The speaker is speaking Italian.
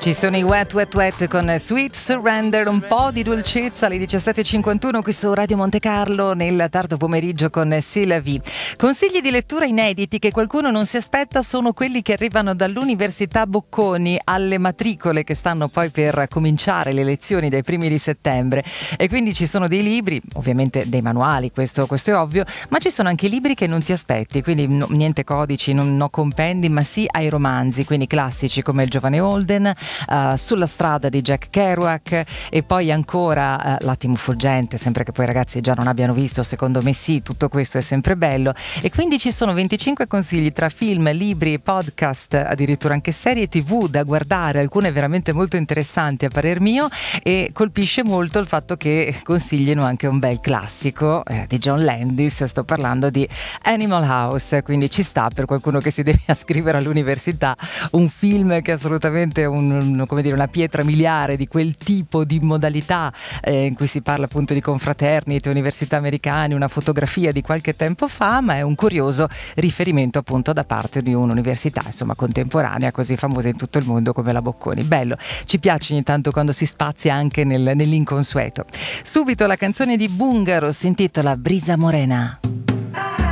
Ci sono i Wet Wet Wet con Sweet Surrender, un po' di dolcezza alle 17.51 qui su Radio Monte Carlo nel tardo pomeriggio con C'est la vie. Consigli di lettura inediti che qualcuno non si aspetta sono quelli che arrivano dall'Università Bocconi alle matricole che stanno poi per cominciare le lezioni dai primi di settembre, e quindi ci sono dei libri, ovviamente dei manuali, questo è ovvio, ma ci sono anche libri che non ti aspetti, quindi niente codici, no compendi, ma sì ai romanzi, quindi classici come Il giovane Holden, Sulla strada di Jack Kerouac, e poi ancora L'attimo fuggente, sempre che poi ragazzi già non abbiano visto, secondo me sì, tutto questo è sempre bello. E quindi ci sono 25 consigli tra film, libri, podcast, addirittura anche serie TV da guardare, alcune veramente molto interessanti a parer mio, e colpisce molto il fatto che consiglino anche un bel classico di John Landis. Sto parlando di Animal House, quindi ci sta per qualcuno che si deve iscrivere all'università, un film che è assolutamente una pietra miliare di quel tipo di modalità in cui si parla appunto di confraternite, università americane, una fotografia di qualche tempo fa, ma è un curioso riferimento appunto da parte di un'università insomma contemporanea così famosa in tutto il mondo come la Bocconi. Bello, ci piace ogni tanto quando si spazia anche nell'inconsueto. Subito la canzone di Bungaro si intitola Brisa Morena.